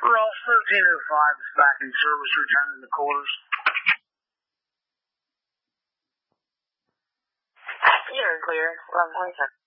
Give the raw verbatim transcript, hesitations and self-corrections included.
Ross, thirteen oh five is back in service, returning to quarters. You're clear. eleven twenty-seven.